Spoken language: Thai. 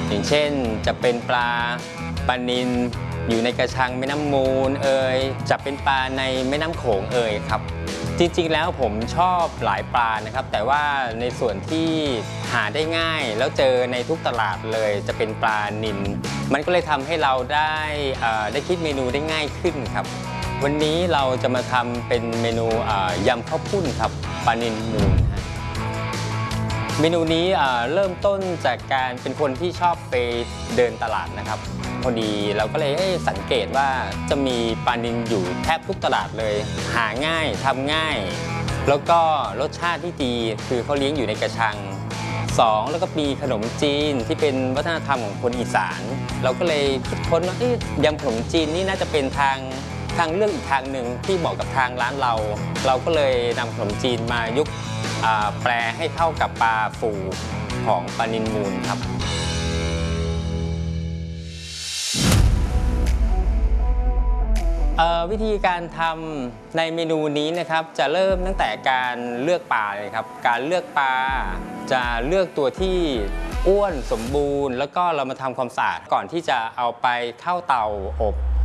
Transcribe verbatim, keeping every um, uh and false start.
อย่างเช่นจะเป็นปลาปลานิลอยู่ในกระชังแม่น้ำมูลเอ่ยจะเป็นปลาในแม่น้ำโขงเอ่ยครับจริงๆแล้วผมชอบหลายปลานะครับแต่ว่าในส่วนที่หาได้ง่ายแล้วเจอในทุกตลาดเลยจะเป็นปลานิลมันก็เลยทำให้เราได้ได้คิดเมนูได้ง่ายขึ้นครับวันนี้เราจะมาทำเป็นเมนูยำข้าวปุ้นครับปลานิลมูลเมนูนี้เริ่มต้นจากการเป็นคนที่ชอบไปเดินตลาดนะครับพอดีเราก็เลยสังเกตว่าจะมีปลานิลอยู่แทบทุกตลาดเลยหาง่ายทำง่ายแล้วก็รสชาติที่ดีคือเขาเลี้ยงอยู่ในกระชังสองแล้วก็มีขนมจีนที่เป็นวัฒนธรรมของคนอีสานเราก็เลยคิดค้นว่ายำขนมจีนนี่น่าจะเป็นทางทางเลือกอีกทางหนึ่งที่เหมาะกับทางร้านเราเราก็เลยนำขนมจีนมายุกแปลให้เข้ากับปลาฟูของปลานิลมูลครับวิธีการทำในเมนูนี้นะครับจะเริ่มตั้งแต่การเลือกปลาเลยครับการเลือกปลาจะเลือกตัวที่อ้วนสมบูรณ์แล้วก็เรามาทำความสะอาดก่อนที่จะเอาไปเข้าเตาอบ